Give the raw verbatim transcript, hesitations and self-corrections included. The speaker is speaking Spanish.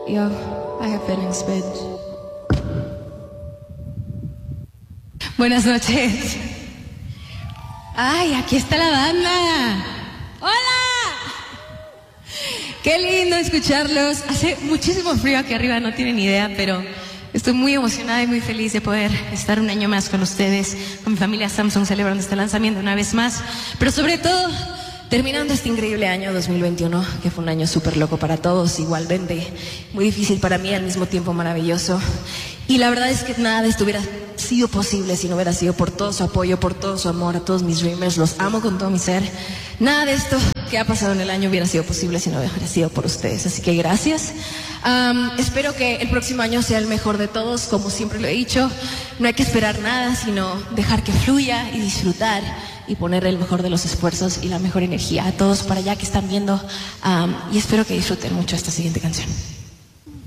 Yo, I have feelings, bitch. Buenas noches. Ay, aquí está la banda. ¡Hola! Qué lindo escucharlos. Hace muchísimo frío aquí arriba, no tienen idea, pero estoy muy emocionada y muy feliz de poder estar un año más con ustedes, con mi familia Samsung, celebrando este lanzamiento una vez más. Pero sobre todo, terminando este increíble año dos mil veintiuno, que fue un año súper loco para todos, igualmente muy difícil para mí, al mismo tiempo maravilloso. Y la verdad es que nada de esto hubiera sido posible si no hubiera sido por todo su apoyo, por todo su amor, a todos mis dreamers, los amo con todo mi ser. Nada de esto que ha pasado en el año hubiera sido posible si no hubiera sido por ustedes, así que gracias. Um, espero que el próximo año sea el mejor de todos, como siempre lo he dicho. No hay que esperar nada, sino dejar que fluya y disfrutar y poner el mejor de los esfuerzos y la mejor energía a todos para allá que están viendo, um, y espero que disfruten mucho esta siguiente canción.